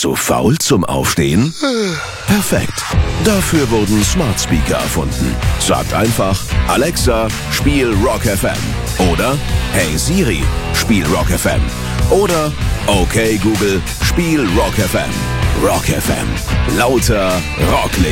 Zu faul zum Aufstehen? Perfekt. Dafür wurden Smart Speaker erfunden. Sagt einfach, Alexa, spiel Rock FM. Oder, hey Siri, spiel Rock FM. Oder, okay Google, spiel Rock FM. Rock FM. Lauter Rockliga.